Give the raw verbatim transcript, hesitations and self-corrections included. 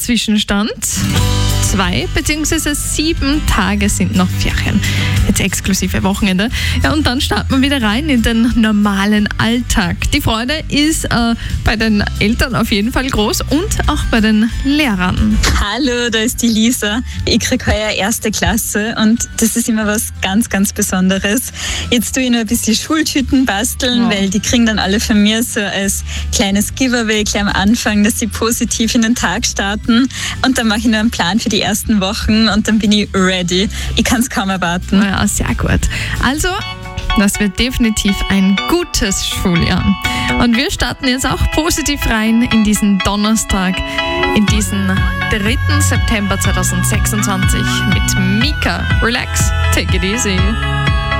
Zwischenstand. Zwei bzw. sieben Tage sind noch Ferien. Jetzt exklusive Wochenende. Ja, und dann starten wir wieder rein in den normalen Alltag. Die Freude ist äh, bei den Eltern auf jeden Fall groß und auch bei den Lehrern. Hallo, da ist die Lisa. Ich kriege heuer erste Klasse und das ist immer was ganz, ganz Besonderes. Jetzt tue ich noch ein bisschen Schultüten basteln, Wow. weil die kriegen dann alle von mir so als kleines Giveaway gleich am Anfang, dass sie positiv in den Tag starten. Und dann mache ich noch einen Plan für die ersten Wochen und dann bin ich ready. Ich kann es kaum erwarten. Ja, sehr gut. Also, das wird definitiv ein gutes Schuljahr. Und wir starten jetzt auch positiv rein in diesen Donnerstag, in diesen dritten September zweitausendsechsundzwanzig mit Mika. Relax, take it easy.